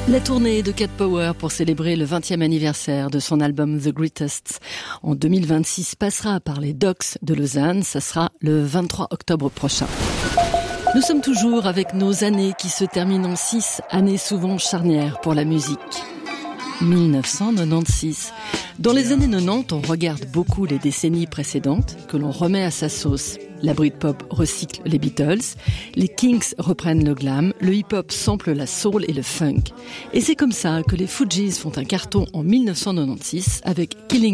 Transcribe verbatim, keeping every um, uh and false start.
La tournée de Cat Power pour célébrer le vingtième anniversaire de son album The Greatest en deux mille vingt-six passera par les Docks de Lausanne. Ça sera le vingt-trois octobre prochain. Nous sommes toujours avec nos années qui se terminent en six années souvent charnières pour la musique. mille neuf cent quatre-vingt-seize. Dans les années quatre-vingt-dix, on regarde beaucoup les décennies précédentes que l'on remet à sa sauce. La Britpop recycle les Beatles, les Kinks reprennent le glam, le hip-hop sample la soul et le funk. Et c'est comme ça que les Fugees font un carton en mille neuf cent quatre-vingt-seize avec Killing